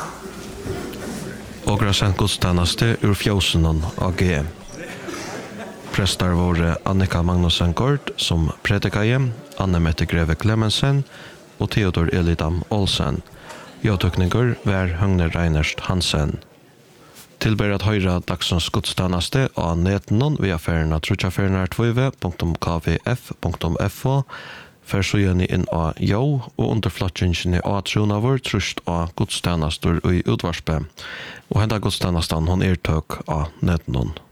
Och sen gudstjänste ur Fjosenon AG. Prestar våre Annika Magnusson Gård som predikaje, Anne-Mette Greve Clemensen og Theodor Elidam Olsen. Jøtekninger var Høgne Reinerst Hansen. Tilber at høyre dagsens gudstjeneste av netenon via ferien av trutjaferien.kvf.fo for så gjør ni inn av jo og under flattsynsen i atrona vår trust av gudstjenester i utvarspe. Og henda gudstjenesten hun tøk av netenon.